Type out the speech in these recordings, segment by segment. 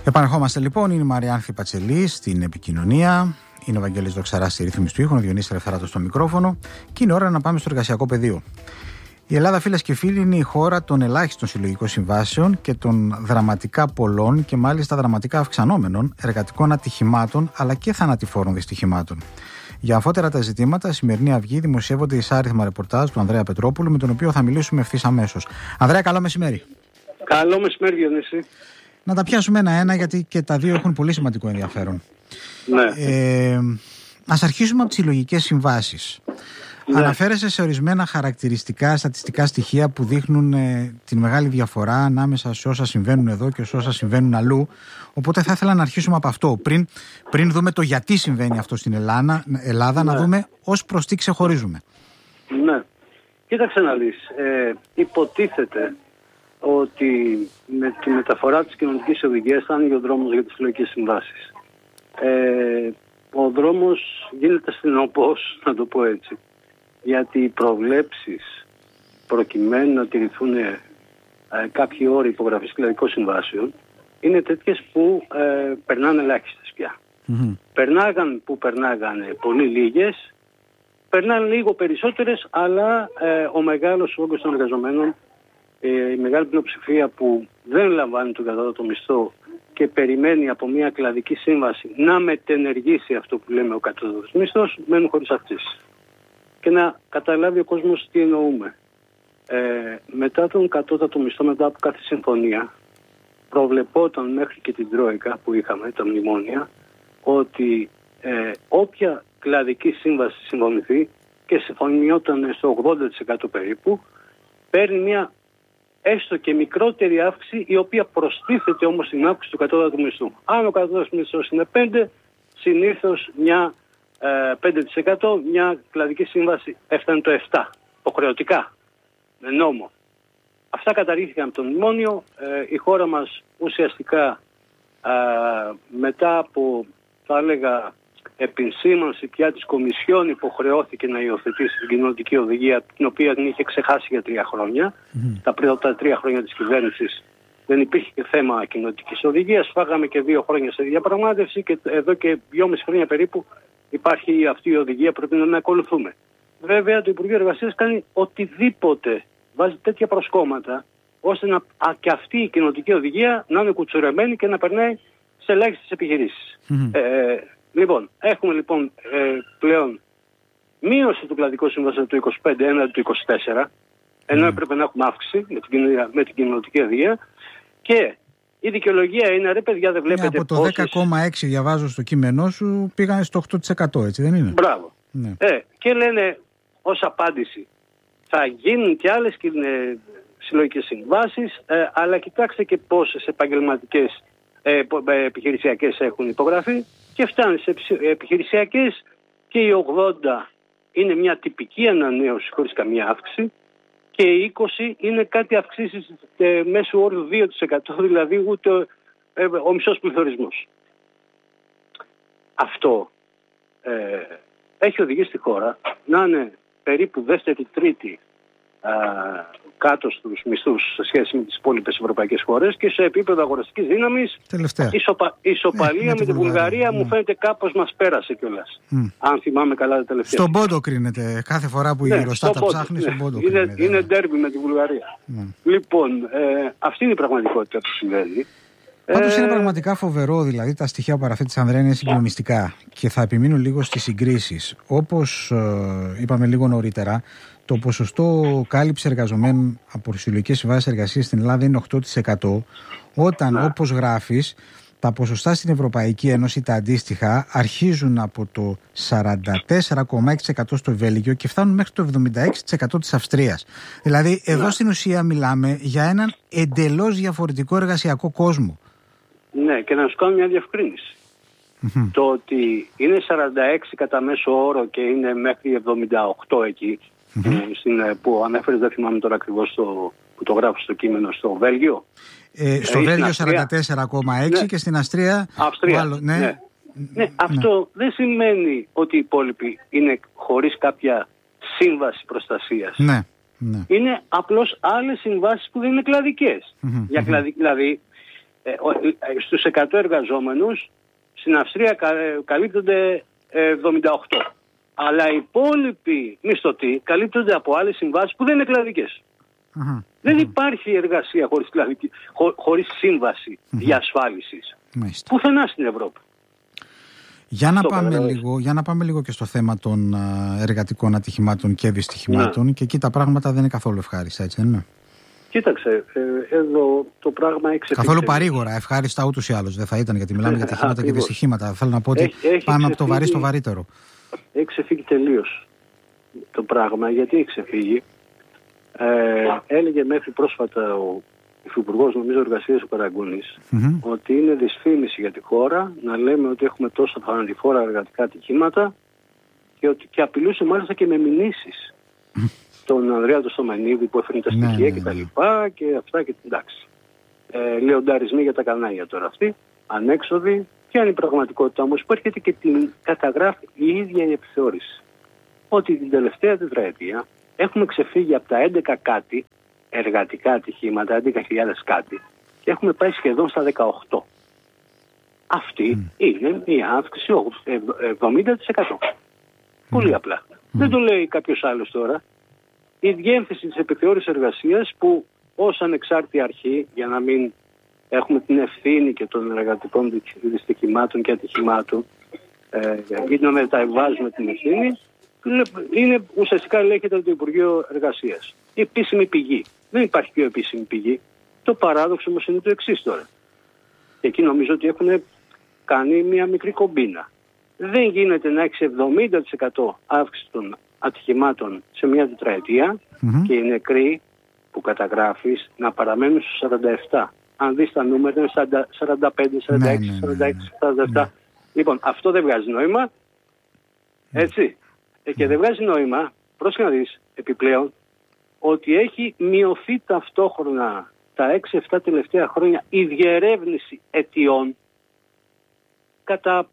Επανερχόμαστε λοιπόν. Είναι η Μαριάνθη Πατσελή στην επικοινωνία. Είναι ο Βαγγέλης Δοξαράς στη ρύθμιση του ήχου, ο Διονύσης Ελευθεράτος στο μικρόφωνο. Και είναι ώρα να πάμε στο εργασιακό πεδίο. Η Ελλάδα, φίλες και φίλοι, είναι η χώρα των ελάχιστων συλλογικών συμβάσεων και των δραματικά πολλών και μάλιστα δραματικά αυξανόμενων εργατικών ατυχημάτων αλλά και θανατηφόρων δυστυχημάτων. Για αμφότερα τα ζητήματα, σημερινή Αυγή δημοσιεύονται εισάριθμα ρεπορτάζ του Ανδρέα Πετρόπουλου, με τον οποίο θα μιλήσουμε ευθύς αμέσως. Ανδρέα, καλό μεσημέρι. Καλό μεσημέρι, Διονύση. Να τα πιάσουμε ένα-ένα, γιατί και τα δύο έχουν πολύ σημαντικό ενδιαφέρον. Ναι. Ας αρχίσουμε από τις συλλογικές συμβάσεις. Ναι. Αναφέρεσαι σε ορισμένα χαρακτηριστικά, στατιστικά στοιχεία που δείχνουν την μεγάλη διαφορά ανάμεσα σε όσα συμβαίνουν εδώ και σε όσα συμβαίνουν αλλού. Οπότε θα ήθελα να αρχίσουμε από αυτό. Πριν δούμε το γιατί συμβαίνει αυτό στην Ελλάδα, ναι, να δούμε ως προς τι ξεχωρίζουμε. Ναι. Κοίταξε να δεις. Υποτίθεται ότι με τη μεταφορά της κοινωνικής οδηγίας θα ανοίγει ο δρόμος για τις συλλογικές συμβάσεις. Ο δρόμος γίνεται στενοπός, να το πω έτσι. Γιατί οι προβλέψεις προκειμένου να τηρηθούν κάποιοι όροι υπογραφής συλλογικών συμβάσεων είναι τέτοιες που περνάνε ελάχιστες πια. Mm-hmm. Περνάγανε πολύ λίγες, περνάνε λίγο περισσότερες, αλλά ο μεγάλος όγκος των εργαζομένων, η μεγάλη πλειοψηφία που δεν λαμβάνει τον κατώτατο μισθό και περιμένει από μια κλαδική σύμβαση να μετενεργήσει αυτό που λέμε ο κατώτατος μισθός, μένουν χωρίς αυξήσεις. Και να καταλάβει ο κόσμος τι εννοούμε. Μετά τον κατώτατο μισθό, μετά από κάθε συμφωνία, προβλεπόταν μέχρι και την Τρόικα που είχαμε, τα μνημόνια, ότι όποια κλαδική σύμβαση συμφωνηθεί και συμφωνιόταν στο 80% περίπου, παίρνει μια έστω και μικρότερη αύξηση, η οποία προστίθεται όμως στην αύξηση του κατώτατου μισθού. Αν ο κατώτατος μισθός είναι 5, συνήθως μια 5%, μια κλαδική σύμβαση έφτανε το 7, υποχρεωτικά, με νόμο. Αυτά καταργήθηκαν από το μνημόνιο. Η χώρα μας ουσιαστικά μετά από, θα έλεγα, επισήμανση πια της Κομισιόν υποχρεώθηκε να υιοθετήσει την κοινωνική οδηγία, την οποία την είχε ξεχάσει για 3 χρόνια. Mm-hmm. Τα πρώτα 3 χρόνια της κυβέρνησης δεν υπήρχε και θέμα κοινωνικής οδηγίας. Φάγαμε και 2 χρόνια σε διαπραγμάτευση και εδώ και 2,5 χρόνια περίπου υπάρχει αυτή η οδηγία, πρέπει να ακολουθούμε. Βέβαια το Υπουργείο Εργασίας κάνει οτιδήποτε, βάζει τέτοια προσκόμματα, ώστε και αυτή η κοινωνική οδηγία να είναι κουτσουρεμένη και να περνάει σε ελάχιστες επιχειρήσεις. Mm-hmm. Λοιπόν, έχουμε πλέον μείωση του κλαδικού σύμβασης του 25 έναντι του 24, ενώ έπρεπε να έχουμε αύξηση με την κοινωνική οδηγία, και η δικαιολογία είναι, ρε παιδιά, δεν βλέπετε από το 10,6 διαβάζω στο κείμενό σου, πήγανε στο 8%, έτσι δεν είναι? Μπράβο. Ναι. Και λένε ως απάντηση, θα γίνουν και άλλες συλλογικές συμβάσεις, αλλά κοιτάξτε και πόσες επαγγελματικές επιχειρησιακές έχουν υπογραφεί, και φτάνει σε επιχειρησιακές και οι 80 είναι μια τυπική ανανέωση χωρίς καμία αύξηση, και οι 20 είναι κάτι αυξήσεις μέσου όρου 2%, δηλαδή ούτε ο μισός πληθωρισμός. Αυτό έχει οδηγήσει τη χώρα να είναι περίπου δεύτερη-τρίτη κάτω στους μισθούς σε σχέση με τις υπόλοιπες ευρωπαϊκές χώρες, και σε επίπεδο αγοραστικής δύναμης ισοπαλία με την Βουλγαρία μου φαίνεται κάπως μας πέρασε κιόλας. Αν θυμάμαι καλά τα τελευταία. Στον πόντο κρίνεται κάθε φορά που η Eurostat τα ψάχνει, στον πόντο κρίνεται. Είναι ντέρμπι με την Βουλγαρία. Λοιπόν, αυτή είναι η πραγματικότητα που συμβαίνει. Πάντως είναι πραγματικά φοβερό, δηλαδή τα στοιχεία που παραθέτεις, Ανδρέα, είναι συγκλονιστικά, και θα επιμείνω λίγο στις συγκρίσεις. Όπως είπαμε λίγο νωρίτερα, το ποσοστό κάλυψη εργαζομένων από συλλογικές συμβάσεις εργασίας στην Ελλάδα είναι 8%, όταν, όπως γράφεις, τα ποσοστά στην Ευρωπαϊκή Ένωση, τα αντίστοιχα, αρχίζουν από το 44,6% στο Βέλγιο και φτάνουν μέχρι το 76% της Αυστρίας. Δηλαδή, εδώ στην ουσία μιλάμε για έναν εντελώς διαφορετικό εργασιακό κόσμο. Ναι, και να σου κάνω μια διευκρίνηση. Mm-hmm. Το ότι είναι 46 κατά μέσο όρο και είναι μέχρι 78 εκεί, που ανέφερες, δεν θυμάμαι τώρα ακριβώς που το γράφω στο κείμενο, στο Βέλγιο. Στο Βέλγιο 44,6 και στην Αυστρία. Αυτό δεν σημαίνει ότι οι υπόλοιποι είναι χωρίς κάποια σύμβαση προστασίας. Ναι. Είναι απλώς άλλες συμβάσεις που δεν είναι κλαδικές. Δηλαδή, στους 100 εργαζόμενους, στην Αυστρία καλύπτονται 78. Αλλά οι υπόλοιποι μισθωτοί καλύπτονται από άλλες συμβάσεις που δεν είναι κλαδικές. Δεν υπάρχει εργασία χωρίς σύμβαση διασφάλισης. Πουθενά στην Ευρώπη. Για να πάμε λίγο και στο θέμα των εργατικών ατυχημάτων και δυστυχημάτων, και εκεί τα πράγματα δεν είναι καθόλου ευχάριστα, έτσι δεν είναι? Κοίταξε, εδώ το πράγμα έχει ξεφύγει. Καθόλου παρήγορα, ευχάριστα ούτως ή άλλως δεν θα ήταν, γιατί μιλάμε για ατυχήματα και δυστυχήματα. Θέλω να πω ότι πάμε από το βαρύ στο βαρύτερο. Έχει ξεφύγει τελείως το πράγμα. Γιατί έχει ξεφύγει? Έλεγε μέχρι πρόσφατα ο Υφυπουργός, νομίζω, Εργασίας ο Καραγκούνης, ότι είναι δυσφήμιση για τη χώρα να λέμε ότι έχουμε τόσα θανατηφόρα εργατικά ατυχήματα και απειλούσε μάλιστα και με μηνύσεις τον Ανδρέα τον Στομανίδη που έφερνε τα στοιχεία κτλ. Και αυτά και εντάξει. Λεονταρισμοί για τα κανάλια τώρα αυτοί, ανέξοδοι. Ποια είναι η πραγματικότητα όμως που έρχεται και την καταγράφει η ίδια η επιθεώρηση? Ότι την τελευταία τετραετία έχουμε ξεφύγει από τα 11 κάτι εργατικά ατυχήματα, 11.000 κάτι, και έχουμε πάει σχεδόν στα 18. Αυτή είναι μια αύξηση 70%. Πολύ απλά. Δεν το λέει κάποιος άλλος τώρα. Η διεύθυνση της επιθεώρησης εργασίας, που ως ανεξάρτητη αρχή, για να μην έχουμε την ευθύνη και των εργατικών δυστυχημάτων και ατυχημάτων, ή να μεταβάζουμε την ευθύνη, είναι ουσιαστικά λέγεται το Υπουργείο Εργασίας. Η επίσημη πηγή. Δεν υπάρχει πιο επίσημη πηγή. Το παράδοξο όμως είναι το εξής τώρα. Και εκεί νομίζω ότι έχουν κάνει μια μικρή κομπίνα. Δεν γίνεται να έχει 70% αύξηση των ατυχημάτων σε μια τετραετία και οι νεκροί που καταγράφεις να παραμένουν στους 47. Αν δεις τα νούμερα είναι 45, 46, 46, 47. Λοιπόν, αυτό δεν βγάζει νόημα. Έτσι. Και δεν βγάζει νόημα, πρόσεχε να δεις επιπλέον, ότι έχει μειωθεί ταυτόχρονα τα 6-7 τελευταία χρόνια η διερεύνηση αιτιών κατά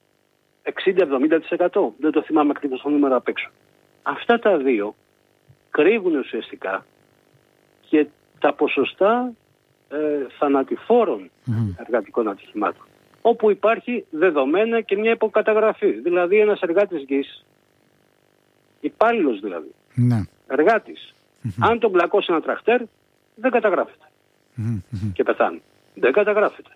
60-70%. Δεν το θυμάμαι ακριβώς το νούμερο απ' έξω. Αυτά τα δύο κρύβουν ουσιαστικά και τα ποσοστά θανατηφόρων εργατικών ατυχημάτων, όπου υπάρχει δεδομένα και μια υποκαταγραφή. Δηλαδή ένας εργάτης γης, υπάλληλος δηλαδή, εργάτης, αν τον μπλακώσει ένα τραχτέρ, δεν καταγράφεται. Και πεθάνει. Δεν καταγράφεται.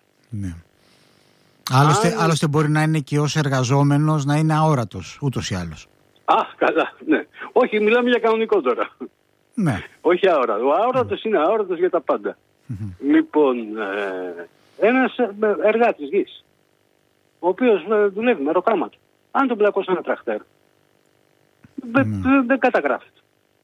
Άλλωστε μπορεί να είναι και ως εργαζόμενος να είναι αόρατος, ούτως ή άλλως. Καλά, ναι. Όχι, μιλάμε για κανονικό τώρα. Ναι. Όχι αόρατο. Ο αόρατος είναι αόρατος για τα πάντα. Λοιπόν, ένας εργάτης γης, ο οποίος δουλεύει με ροκάματο, αν τον μπλακώσει ένα τραχτέρ, δεν καταγράφεται.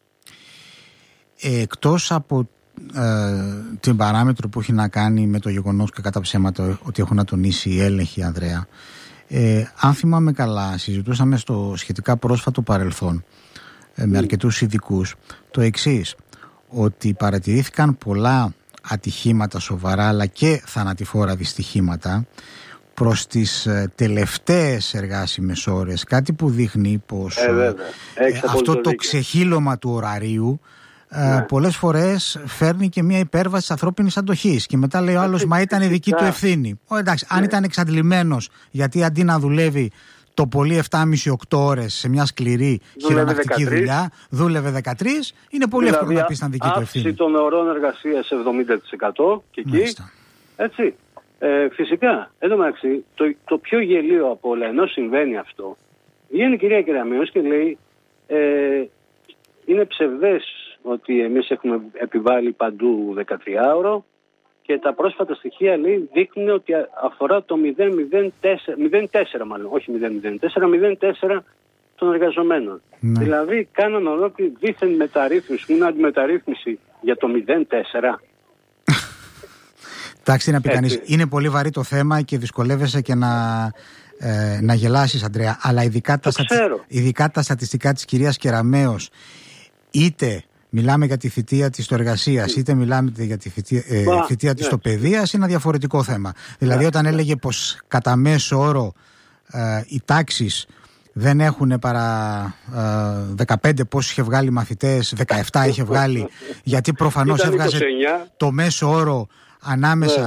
Εκτός από την παράμετρο που έχει να κάνει με το γεγονός και κατά ψέματα ότι έχουν ατονίσει οι έλεγχοι, Ανδρέα, αν θυμάμαι καλά, συζητούσαμε στο σχετικά πρόσφατο παρελθόν με αρκετούς ειδικούς το εξής, ότι παρατηρήθηκαν πολλά ατυχήματα σοβαρά αλλά και θανατηφόρα δυστυχήματα προς τις τελευταίες εργάσιμες ώρες, κάτι που δείχνει πως αυτό το ξεχύλωμα του ωραρίου πολλές φορές φέρνει και μια υπέρβαση της ανθρώπινης αντοχής και μετά λέει ο άλλος μα ήταν η δική του ευθύνη. Εντάξει, αν ήταν εξαντλημένος, γιατί αντί να δουλεύει το πολύ 7,5-8 ώρες σε μια σκληρή χειρονακτική δουλειά, δούλευε 13, είναι πολύ εύκολο να πει ήταν δική του ευθύνη. Αύξηση των ωρών εργασίας 70% και εκεί. Μάλιστα. Έτσι. Φυσικά, εν τω μεταξύ, το πιο γελίο από όλα, ενώ συμβαίνει αυτό, βγαίνει η κυρία Κεραμέως και λέει είναι ψευδές ότι εμείς έχουμε επιβάλει παντού 13ωρο και τα πρόσφατα στοιχεία, λέει, δείχνουν ότι αφορά το 0,04 μάλλον, όχι 0,04 των εργαζομένων. Ναι. Δηλαδή κάναν ολόκληρη δίθεν μεταρρύθμιση, μια αντιμεταρρύθμιση για το 0,4. Εντάξει, να πει κανείς, είναι πολύ βαρύ το θέμα και δυσκολεύεσαι και να γελάσεις, Ανδρέα, αλλά ειδικά τα στατιστικά της κυρίας Κεραμέως, είτε μιλάμε για τη θητεία της στο εργασίας, είτε μιλάμε για τη θητεία της στο παιδείας, είναι ένα διαφορετικό θέμα. Δηλαδή όταν έλεγε πως κατά μέσο όρο οι τάξεις δεν έχουν παρά 15 πόσους είχε βγάλει μαθητές, 17 είχε βγάλει, γιατί προφανώς έβγαζε το μέσο όρο ανάμεσα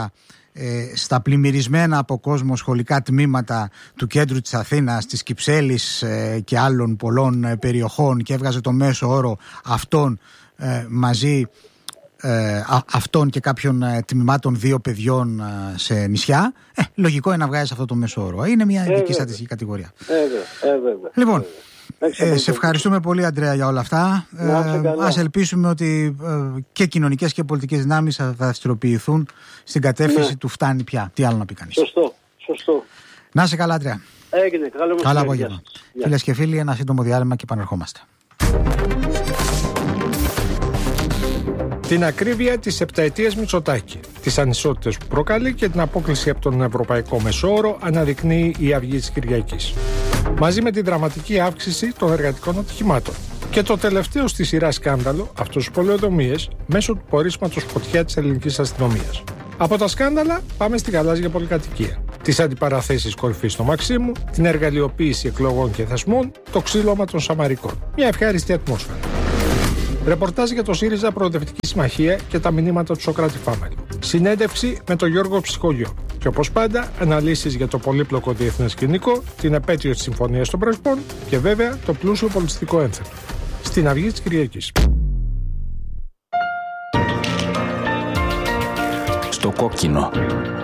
στα πλημμυρισμένα από κόσμο σχολικά τμήματα του κέντρου της Αθήνας, της Κυψέλης και άλλων πολλών περιοχών, και έβγαζε το μέσο όρο αυτών μαζί αυτών και κάποιων τμήματων 2 παιδιών σε νησιά. Λογικό είναι να βγάζεις αυτό το μέσο όρο. Είναι μια ειδική στατιστική κατηγορία. Λοιπόν, σε ευχαριστούμε πολύ, Αντρέα, για όλα αυτά. Ας ελπίσουμε ότι και κοινωνικές και πολιτικές δυνάμεις θα δραστηριοποιηθούν στην κατεύθυνση του φτάνει πια. Τι άλλο να πει κανείς. Σωστό. Να είσαι καλά, Αντρέα. Έγινε. Καλό απόγευμα. Φίλες και φίλοι, ένα σύντομο διάλειμμα και επανερχόμαστε. Την ακρίβεια της επταετίας Μητσοτάκη, τις ανισότητες που προκαλεί και την απόκλιση από τον ευρωπαϊκό μεσόωρο αναδεικνύει η Αυγή της Κυριακής. Μαζί με την δραματική αύξηση των εργατικών ατυχημάτων. Και το τελευταίο στη σειρά σκάνδαλο, αυτός τους πολεοδομίες, μέσω του πορίσματος φωτιά της ελληνικής αστυνομίας. Από τα σκάνδαλα πάμε στη γαλάζια πολυκατοικία. Τις αντιπαραθέσεις κορυφής στο Μαξίμου, την εργαλειοποίηση εκλογών και θεσμών, το ξύλωμα των Σαμαρικών. Μια ευχάριστη ατμόσφαιρα. Ρεπορτάζ για το ΣΥΡΙΖΑ Προοδευτική Συμμαχία και τα μηνύματα του Σοκράτη Φάμελου. Συνέντευξη με τον Γιώργο Ψυχολιό. Και όπως πάντα, αναλύσεις για το πολύπλοκο διεθνές σκηνικό, την επέτειο της Συμφωνίας των Πρεσπών και βέβαια το πλούσιο πολιτιστικό ένθετο. Στην Αυγή της Κυριακής. Στο κόκκινο.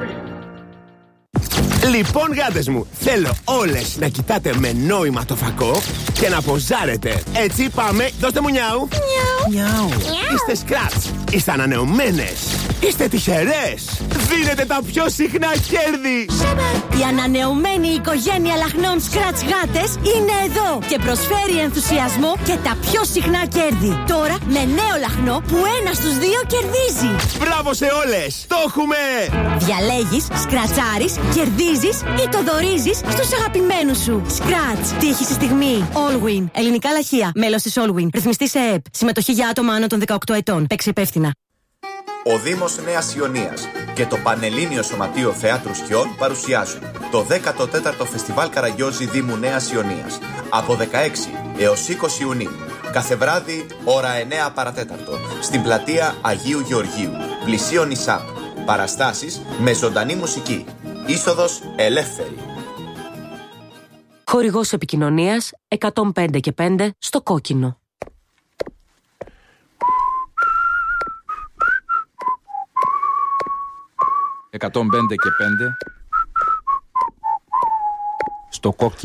Λοιπόν, γάτες μου, θέλω όλες να κοιτάτε με νόημα το φακό και να ποζάρετε. Έτσι πάμε, δώστε μου νιάου. Νιάου. Είστε σκράτς, είστε ανανεωμένες, είστε τυχερές. Δίνετε τα πιο συχνά κέρδη. Η ανανεωμένη οικογένεια λαχνών σκράτς γάτες είναι εδώ και προσφέρει ενθουσιασμό και τα πιο συχνά κέρδη. Τώρα με νέο λαχνό που 1 στους 2 κερδίζει. Μπράβο σε όλες, το έχουμε! Διαλέγεις, σκρατσάρεις, κερδίζεις ή το δωρίζεις στους αγαπημένους σου. Σκράτς, τύχη στη στιγμή. Allwin, ελληνικά λαχεία, μέλος της Allwin, ρυθμιστή σε ΕΕΠ. Συμμετοχή για άτομα άνω των 18 ετών. Παίξει υπεύθυνα. Ο Δήμος Νέας Ιωνίας και το Πανελλήνιο Σωματείο Θεάτρου Σκιών παρουσιάζουν το 14ο Φεστιβάλ Καραγκιόζη Δήμου Νέας Ιωνίας από 16 έως 20 Ιουνίου. Κάθε βράδυ, ώρα 9 παρατέταρτο, στην πλατεία Αγίου Γεωργίου, πλησίον ΙΣΑΠ. Παραστάσεις με ζωντανή μουσική. Είσοδος ελεύθερη. Χορηγός επικοινωνίας 105 και 5 στο κόκκινο. 105 και 5 στο κόκκινο.